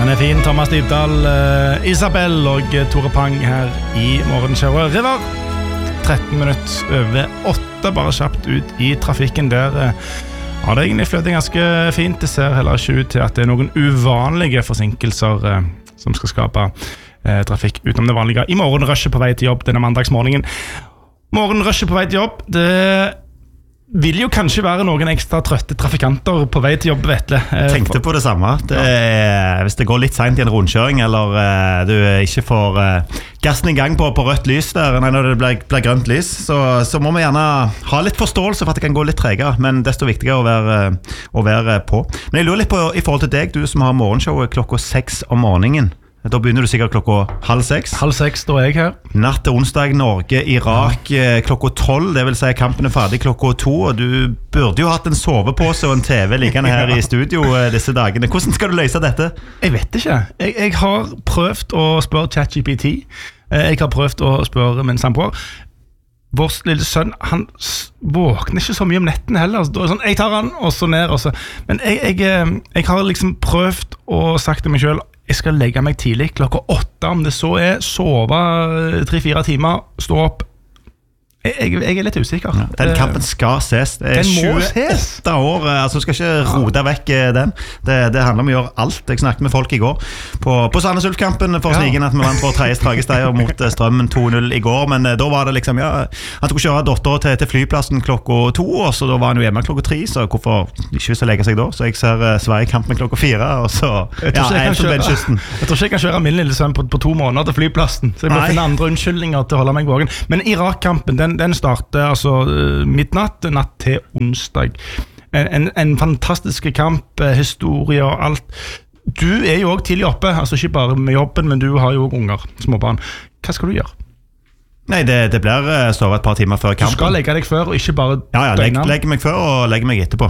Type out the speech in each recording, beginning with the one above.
Den fin, Thomas Dybdahl, Isabel og Tore Pang her i morgenshowet River. 13 minutter over 8, bare kjapt ut i trafikken der. Det egentlig fløtet ganske fint. Det ser heller ikke ut til at det noen uvanlige forsinkelser som skal skape trafikk utenom det vanlige. I morgenrushet på vei til jobb denne mandagsmorgenen. Morgenrushet på vei til jobb, det vil jo kanskje være noen ekstra trøtte trafikanter på vei til jobb, Vetle. Tenkte på det samme. Hvis det går litt sent i en rundkjøring, eller du ikke får gassen i gang på rødt lys der, når det blir grønt lys, så må vi gjerne ha litt forståelse for at det kan gå litt tregere, men desto viktigere å være på. Men jeg lurer litt på, i forhold til deg, du som har morgenshowet klokka 6 om morgenen, da begynner du sikkert klokka 5:30. 5:30 da er jeg her. Natt til onsdag, Norge, Irak klokka 12, det vil si kampen ferdig klokka 2, og du burde jo hatt en sovepose og en TV liggende her i studio disse dagene. Hvordan skal du løse dette? Jeg vet ikke. Jeg har prøvd å spørre ChatGPT. Jeg har prøvd å spørre min samboer. Vår lille sønn, han våkner ikke så mye om netten heller. Sånn, jeg tar han, og så ned, og så. Men jeg har liksom prøvd å sagt til meg selv, jeg skal legge meg tidlig klokka 8, om det så sove 3-4 timer, stå opp. Jeg er litt usikker. Ja, den kampen skal ses. Det er 28 år, altså skal ikke rote vekk den. Det handler om å gjøre alt. Jeg snakket med folk i går på Sandnes Ulf-kampen for snigen at vi vant vår tredje stragesteier mot Strømmen 2-0 i går, men da var det liksom, han skulle kjøre datteren til flyplassen klokka 2, og så da var han jo hjemme klokka 3, så hvorfor ikke hvis jeg legger seg da? Så jeg ser Sverige-kampen klokka 4, og så jeg tror ikke jeg kan kjøre min lille sønn på 2 måneder til flyplassen, så jeg må finne andre unnskyldninger til å holde meg vågen. Men Irak-kampen, den starter altså midnatt, natt til onsdag. En fantastisk kamp, historie og alt. Du jo også tidlig oppe, altså ikke bare med jobben, men du har jo også unger, småbarn. Hva skal du gjøre? Nei, det blir sove et par timer før kampen. Du skal legge deg før, og ikke bare døgnet? Legge meg før og legge meg etterpå.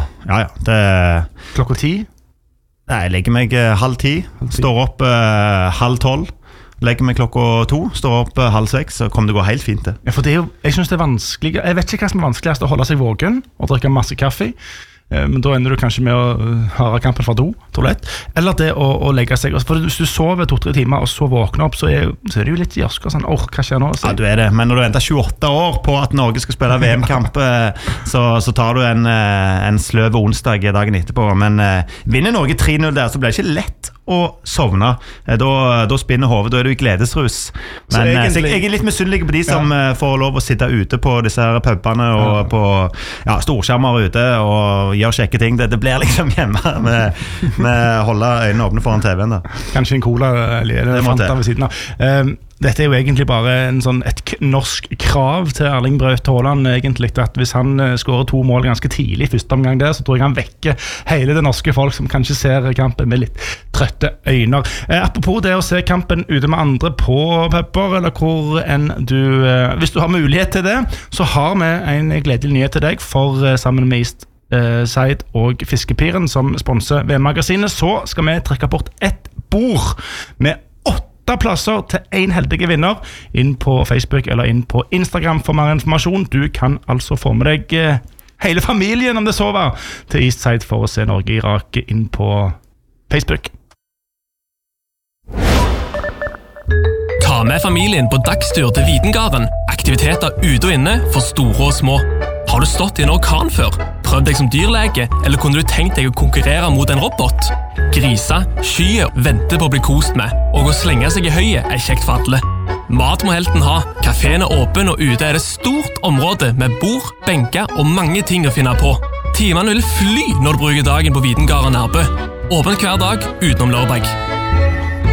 Klokka 10? Nei, jeg legger meg 9:30, står opp 11:30. Legger meg klokka 2, står opp 5:30, så kommer det gå helt fint det. Ja, for jeg synes det vanskelig. Jeg vet ikke hva som vanskeligst, å holde seg vågen og drikke masse kaffe. Men da ender du kanskje med å høre kampen fra toalett, eller det å legge seg. For hvis du sover 2-3 timer og så våkner opp, så det jo litt jørsk og sånn, hva skjer nå? Ja, du det, men når du venter 28 år på at Norge skal spille VM-kamp, så tar du en sløv onsdag dagen etterpå, men vinner Norge 3-0 der, så blir det ikke lett å sovne. Da spinner hovedet, da du i gledesrus. Men jeg litt misunnelig på de som får lov å sitte ute på disse her pubene og på storskjermer ute og gjør kjekke ting. Det blir liksom hjemme med holde øynene åpne foran TV-en da. Kanskje en cola eller Fanta ved siden av. Dette jo egentlig bare et norsk krav til Erling Braut Haaland, egentlig, at hvis han skårer 2 mål ganske tidlig i første omgang der, så tror jeg han vekker hele det norske folk som kanskje ser kampen med litt trøtte øyne. Apropos det å se kampen ute med andre på pubber, eller hvor enn hvis du har mulighet til det, så har vi en gledelig nyhet til deg, for sammen med East Side og Fiskepiren som sponser VM-magasinet, så skal vi trekke bort et bord med 8 plasser til en heldige vinner inn på Facebook eller inn på Instagram for mer informasjon. Du kan altså få med deg hele familien, om det så var, til Eastside for å se Norge-Irak inn på Facebook. Ta med familien på dagstur til Videngarden. Aktiviteter ute og inne for store og små. Har du stått i en orkan før? Prøvd deg som dyrlege, eller kunne du tenkt deg å konkurrere mot en robot? Griser, skyer, venter på å bli kost med, og å slenge seg i høyet kjekt for alle. Mat må helten ha, kaféen åpen, og ute det stort område med bord, benker og mange ting å finne på. Timene vil fly når du bruker dagen på Videngarden Nærbø. Åpen hver dag utenom lørdag.